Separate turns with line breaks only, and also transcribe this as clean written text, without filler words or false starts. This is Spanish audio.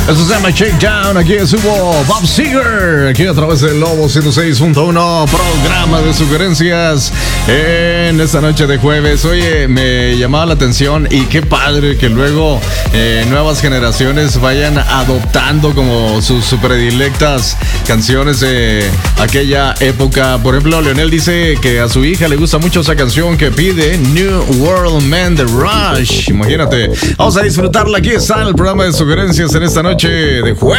Eso se llama Shakedown. Aquí estuvo Bob Seger. Aquí a través del Lobo 106.1. Programa de sugerencias en esta noche de jueves. Oye, me llamaba la atención y qué padre que luego nuevas generaciones vayan adoptando como sus predilectas canciones de aquella época. Por ejemplo, Leonel dice que a su hija le gusta mucho esa canción que pide, New World Man de Rush. Imagínate. Vamos a disfrutarla. Aquí está el programa de sugerencias en esta noche de jueves.